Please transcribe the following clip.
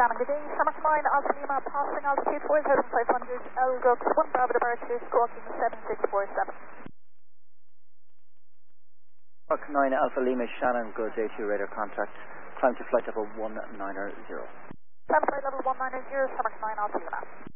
Shannon, good day. Summer 9, Alpha Lima, passing altitude 4,500, LGUX 1 Bravo departure, squawking 7647. Mark 9 Alpha Lima, Shannon, good day to your radar contact. Climb to flight level 190. Climb flight level 190, Summer 9, Alpha Lima.